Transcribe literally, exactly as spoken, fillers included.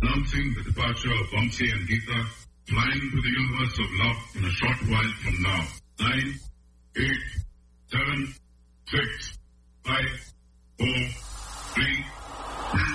announcing the departure of Vamsi and Geeta, flying to the universe of love in a short while from now. Nine, eight, seven, six, five,